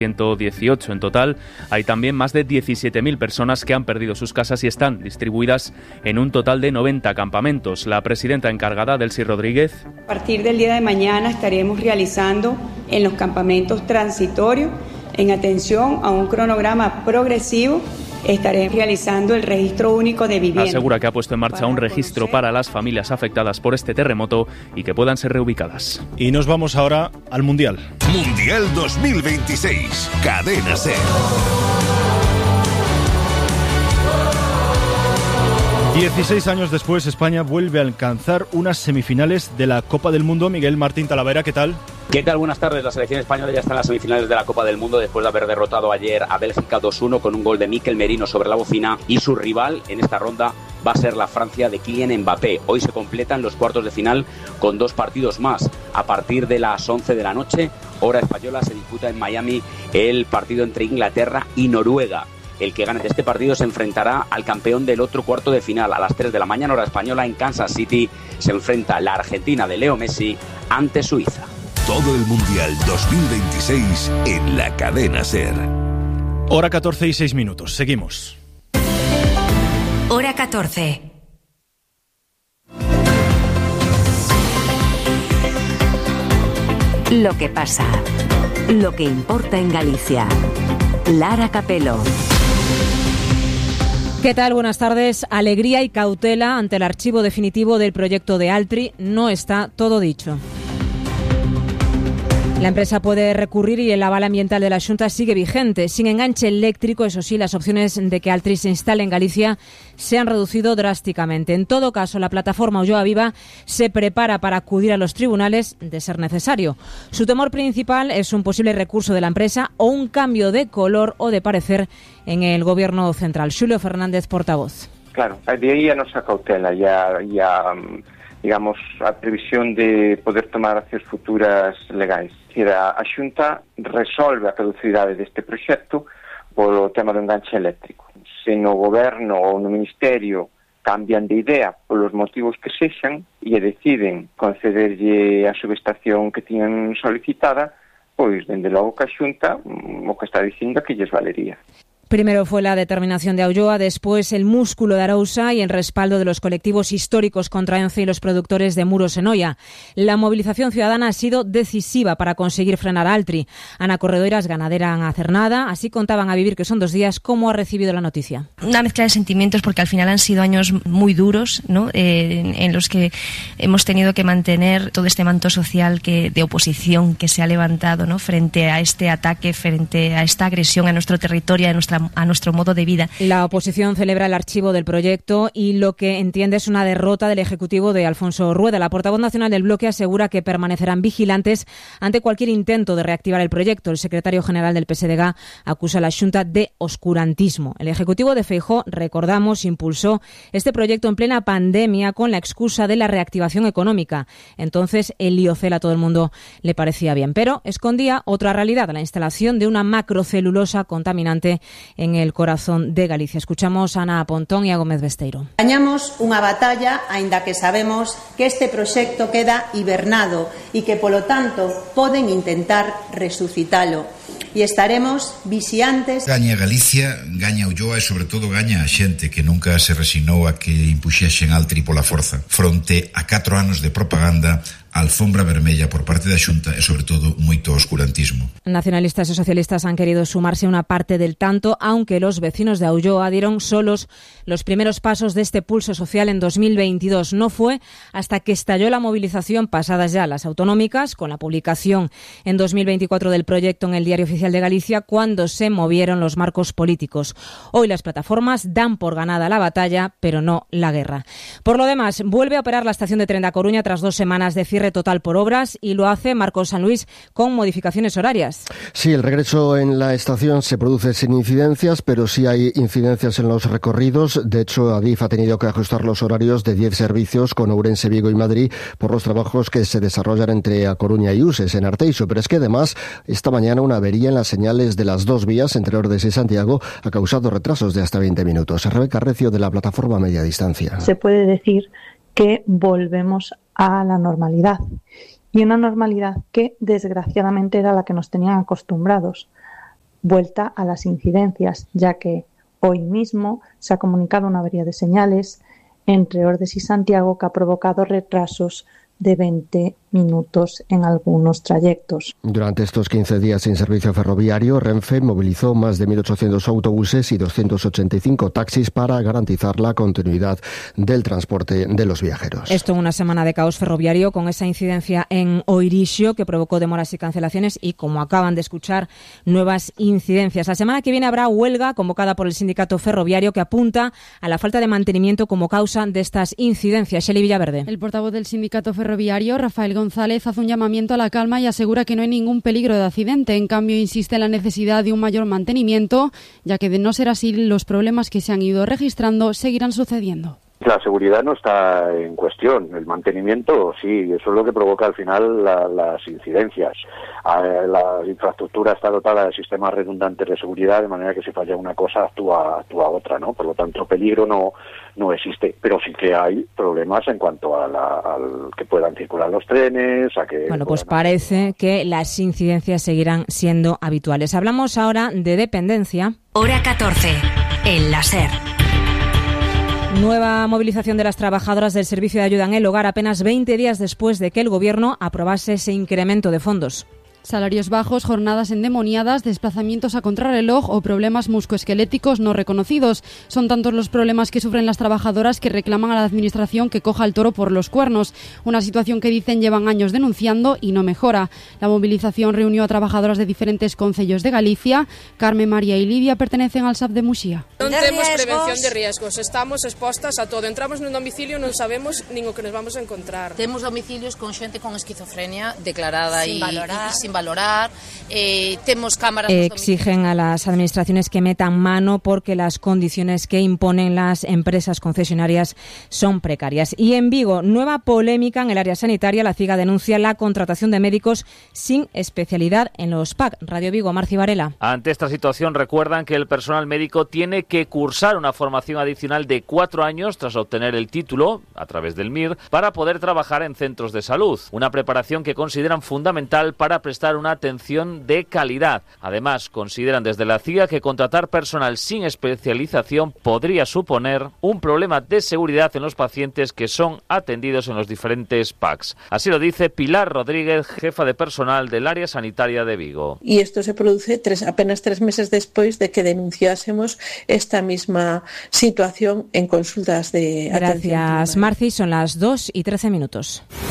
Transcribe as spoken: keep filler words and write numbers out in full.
ciento dieciocho en total. Hay también más de diecisiete mil personas que han perdido sus casas y están distribuidas en un total de noventa campamentos. La presidenta encargada, Delcy Rodríguez. A partir del día de mañana estaremos realizando en los campamentos transitorios, en atención a un cronograma progresivo, estaré realizando el registro único de vivienda. Asegura que ha puesto en marcha un registro para las familias afectadas por este terremoto y que puedan ser reubicadas. Y nos vamos ahora al Mundial. Mundial dos mil veintiséis, Cadena SER. dieciséis años después, España vuelve a alcanzar unas semifinales de la Copa del Mundo. Miguel Martín Talavera, ¿qué tal? ¿Qué tal? Buenas tardes. La selección española ya está en las semifinales de la Copa del Mundo después de haber derrotado ayer a Bélgica dos uno con un gol de Mikel Merino sobre la bocina, y su rival en esta ronda va a ser la Francia de Kylian Mbappé. Hoy se completan los cuartos de final con dos partidos más. A partir de las once de la noche, hora española, se disputa en Miami el partido entre Inglaterra y Noruega. El que gane de este partido se enfrentará al campeón del otro cuarto de final. A las tres de la mañana, hora española, en Kansas City, se enfrenta la Argentina de Leo Messi ante Suiza. Todo el Mundial dos mil veintiséis en la Cadena SER. Hora catorce y seis minutos. Seguimos. Hora catorce. Lo que pasa. Lo que importa en Galicia. Lara Capelo. ¿Qué tal? Buenas tardes. Alegría y cautela ante el archivo definitivo del proyecto de Altri. No está todo dicho. La empresa puede recurrir y el aval ambiental de la Xunta sigue vigente. Sin enganche eléctrico, eso sí, las opciones de que Altri se instale en Galicia se han reducido drásticamente. En todo caso, la plataforma Ulloa Viva se prepara para acudir a los tribunales de ser necesario. Su temor principal es un posible recurso de la empresa o un cambio de color o de parecer en el Gobierno central. Xulio Fernández, portavoz. Claro, de aí a nosa cautela e a, e a digamos, a previsión de poder tomar accións futuras legais. A, a Xunta resolve a caducidade deste proxecto polo tema do enganche eléctrico. Se no goberno ou no ministerio cambian de idea polos motivos que sexan e deciden concederlle a subestación que tiñan solicitada, pois, dende logo que a Xunta o que está dicindo que lles valería. Primero fue la determinación de Ulloa, después el músculo de Arousa y el respaldo de los colectivos históricos contra Ence y los productores de Muros en Oia. La movilización ciudadana ha sido decisiva para conseguir frenar a Altri. Ana Corredoiras, ganadera en Acernada, así contaban a Vivir, que son dos días. ¿Cómo ha recibido la noticia? Una mezcla de sentimientos, porque al final han sido años muy duros, ¿no? Eh, en, en los que hemos tenido que mantener todo este manto social que, de oposición que se ha levantado, ¿no? Frente a este ataque, frente a esta agresión a nuestro territorio, a nuestra a nuestro modo de vida. La oposición celebra el archivo del proyecto y lo que entiende es una derrota del Ejecutivo de Alfonso Rueda. La portavoz nacional del bloque asegura que permanecerán vigilantes ante cualquier intento de reactivar el proyecto. El secretario general del P S D G acusa a la Xunta de oscurantismo. El Ejecutivo de Feijóo, recordamos, impulsó este proyecto en plena pandemia con la excusa de la reactivación económica. Entonces el liocel a todo el mundo le parecía bien, pero escondía otra realidad, la instalación de una macrocelulosa contaminante en el corazón de Galicia. Escuchamos a Ana Pontón e a Gómez Besteiro. Gañamos unha batalla, aínda que sabemos que este proxecto queda hibernado e que, polo tanto, poden intentar resucitalo. E estaremos vixiantes. Gaña Galicia, gaña Ulloa e, sobre todo, gaña a xente que nunca se resignou a que impuxesen Altri pola forza. Fronte a catro anos de propaganda, alfombra vermella por parte da Xunta e, sobre todo, moito oscurantismo. Nacionalistas e socialistas han querido sumarse a una parte del tanto, aunque los vecinos de Ulloa dieron solos los primeros pasos de este pulso social en dos mil veintidós. No fue hasta que estalló la movilización, pasadas ya las autonómicas, con la publicación en dos mil veinticuatro del proyecto en el Diario Oficial de Galicia, cuando se movieron los marcos políticos. Hoy las plataformas dan por ganada la batalla, pero no la guerra. Por lo demás, vuelve a operar la estación de tren da Coruña tras dos semanas de cierre total por obras, y lo hace Marcos San Luis con modificaciones horarias. Sí, el regreso en la estación se produce sin incidencias, pero sí hay incidencias en los recorridos. De hecho, Adif ha tenido que ajustar los horarios de diez servicios con Ourense, Vigo y Madrid por los trabajos que se desarrollan entre A Coruña y Uses, en Arteixo. Pero es que además, esta mañana una avería en las señales de las dos vías entre Ordes y Santiago ha causado retrasos de hasta veinte minutos. Rebeca Recio, de la plataforma Media Distancia. Se puede decir que volvemos a la normalidad, y una normalidad que desgraciadamente era la que nos tenían acostumbrados vuelta a las incidencias, ya que hoy mismo se ha comunicado una avería de señales entre Ordes y Santiago que ha provocado retrasos de veinte minutos en algunos trayectos. Durante estos quince días sin servicio ferroviario, Renfe movilizó más de mil ochocientos autobuses y doscientos ochenta y cinco taxis para garantizar la continuidad del transporte de los viajeros. Esto en una semana de caos ferroviario con esa incidencia en Oirixio que provocó demoras y cancelaciones y, como acaban de escuchar, nuevas incidencias. La semana que viene habrá huelga convocada por el sindicato ferroviario que apunta a la falta de mantenimiento como causa de estas incidencias. Shelley Villaverde. El portavoz del sindicato ferroviario, Rafael González, hace un llamamiento a la calma y asegura que no hay ningún peligro de accidente. En cambio, insiste en la necesidad de un mayor mantenimiento, ya que de no ser así, los problemas que se han ido registrando seguirán sucediendo. La seguridad no está en cuestión, el mantenimiento sí, eso es lo que provoca al final la, las incidencias. La infraestructura está dotada de sistemas redundantes de seguridad, de manera que si falla una cosa actúa, actúa otra, ¿no? Por lo tanto, peligro no, no existe, pero sí que hay problemas en cuanto a la, al que puedan circular los trenes, a que... Bueno, pues parece que las incidencias seguirán siendo habituales. Hablamos ahora de dependencia. Hora catorce, en la SER. Nueva movilización de las trabajadoras del Servicio de Ayuda en el Hogar apenas veinte días después de que el Gobierno aprobase ese incremento de fondos. Salarios bajos, jornadas endemoniadas, desplazamientos a contrarreloj o problemas musculoesqueléticos no reconocidos. Son tantos los problemas que sufren las trabajadoras que reclaman a la Administración que coja el toro por los cuernos. Una situación que dicen llevan años denunciando y no mejora. La movilización reunió a trabajadoras de diferentes concellos de Galicia. Carmen, María y Lidia pertenecen al S A P de Muxía. Non temos prevención de riesgos, estamos expostas a todo. Entramos nun domicilio e non sabemos nin o que nos vamos a encontrar. Temos domicilios con xente con esquizofrenia declarada e sin valorar, eh, temos cámaras... Exigen a las administraciones que metan mano porque las condiciones que imponen las empresas concesionarias son precarias. Y en Vigo, nueva polémica en el área sanitaria. La CIGA denuncia la contratación de médicos sin especialidad en los P A C. Radio Vigo, Marci Varela. Ante esta situación, recuerdan que el personal médico tiene que cursar una formación adicional de cuatro años tras obtener el título, a través del M I R, para poder trabajar en centros de salud. Una preparación que consideran fundamental para prestar una atención de calidad. Además, consideran desde la CIGA que contratar personal sin especialización podría suponer un problema de seguridad en los pacientes que son atendidos en los diferentes P A Cs. Así lo dice Pilar Rodríguez, jefa de personal del área sanitaria de Vigo. Y esto se produce tres, apenas tres meses después de que denunciásemos esta misma situación en consultas de atención primaria. Gracias, Marci. Son las dos y trece minutos.